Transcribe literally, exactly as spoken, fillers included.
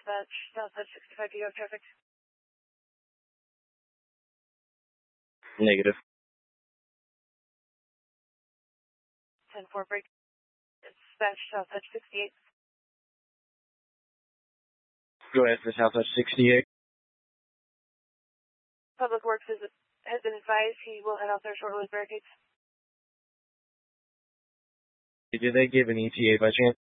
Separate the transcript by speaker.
Speaker 1: dispatch, Southwest sixty-five, do you have traffic?
Speaker 2: Negative.
Speaker 1: ten four break. Dispatch, Southwest sixty-eight.
Speaker 2: Go ahead for Southwest sixty-eight.
Speaker 1: Public Works is, has been advised he will head out there shortly with barricades.
Speaker 2: Did they give an E T A by chance?